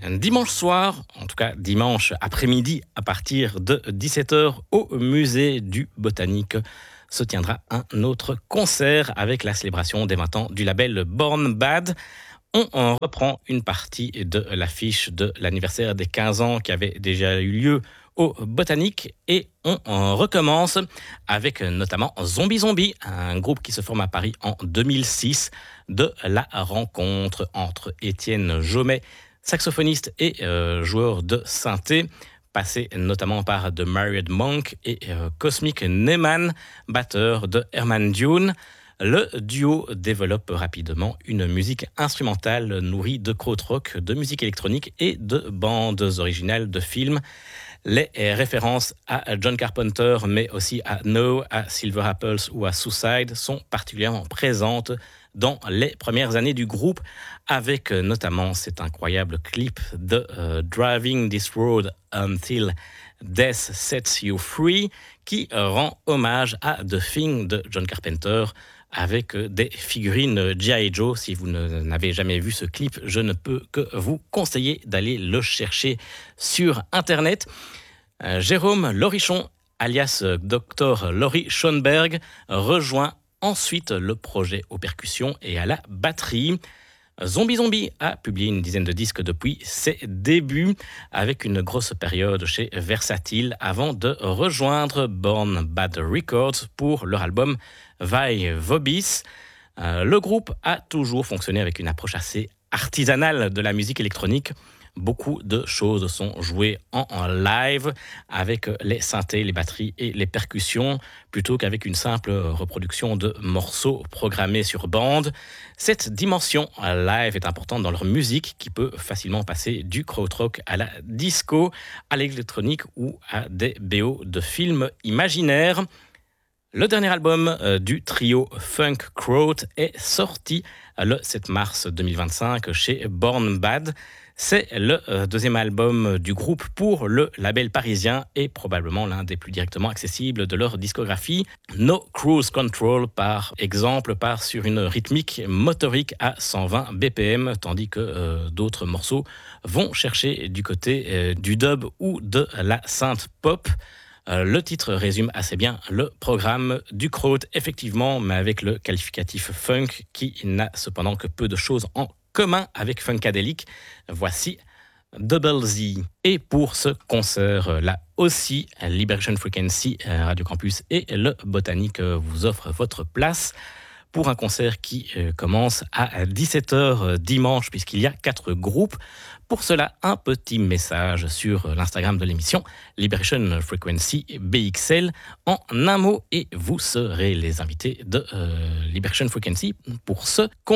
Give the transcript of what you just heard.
Dimanche soir, en tout cas dimanche après-midi, à partir de 17h, au musée du Botanique, se tiendra un autre concert avec la célébration des 20 ans du label Born Bad. On en reprend une partie de l'affiche de l'anniversaire des 15 ans qui avait déjà eu lieu au Botanique et on en recommence avec notamment Zombie Zombie, un groupe qui se forme à Paris en 2006, de la rencontre entre Étienne Jomet, saxophoniste et joueur de synthé, passé notamment par The Married Monk, et Cosmic Neyman, batteur de Herman Dune. Le duo développe rapidement une musique instrumentale nourrie de krautrock, de musique électronique et de bandes originales de films. Les références à John Carpenter, mais aussi à No, à Silver Apples ou à Suicide sont particulièrement présentes dans les premières années du groupe, avec notamment cet incroyable clip de Driving This Road Until Death Sets You Free, qui rend hommage à The Thing de John Carpenter, avec des figurines G.I. Joe. Si vous n'avez jamais vu ce clip, je ne peux que vous conseiller d'aller le chercher sur Internet. Jérôme Lorichon, alias Dr Laurie Schoenberg, rejoint ensuite le projet aux percussions et à la batterie. Zombie Zombie a publié une dizaine de disques depuis ses débuts, avec une grosse période chez Versatile avant de rejoindre Born Bad Records pour leur album Vai Vobis. Le groupe a toujours fonctionné avec une approche assez artisanale de la musique électronique. Beaucoup de choses sont jouées en live avec les synthés, les batteries et les percussions, plutôt qu'avec une simple reproduction de morceaux programmés sur bande. Cette dimension live est importante dans leur musique, qui peut facilement passer du krautrock à la disco, à l'électronique ou à des BO de films imaginaires. Le dernier album du trio Funk Kraut est sorti le 7 mars 2025 chez Born Bad. C'est le deuxième album du groupe pour le label parisien et probablement l'un des plus directement accessibles de leur discographie. No Cruise Control, par exemple, part sur une rythmique motorique à 120 BPM, tandis que d'autres morceaux vont chercher du côté du dub ou de la synth pop. Le titre résume assez bien le programme du Kraut, effectivement, mais avec le qualificatif funk qui n'a cependant que peu de choses en commun avec Funkadelic. Voici Double Z. Et pour ce concert-là aussi, Liberation Frequency, Radio Campus et le Botanique vous offrent votre place pour un concert qui commence à 17h dimanche, puisqu'il y a 4 groupes. Pour cela, un petit message sur l'Instagram de l'émission, Liberation Frequency BXL, en un mot, et vous serez les invités de Liberation Frequency pour ce concert.